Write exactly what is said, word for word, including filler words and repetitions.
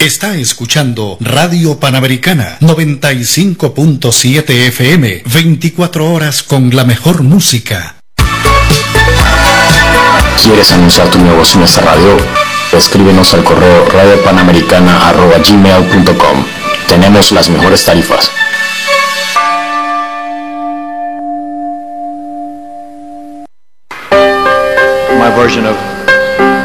Está escuchando Radio Panamericana noventa y cinco punto siete F M, veinticuatro horas con la mejor música. ¿Quieres anunciar tu negocio en esta radio? Escríbenos al correo radio panamericana arroba gmail punto com. Tenemos las mejores tarifas. My version of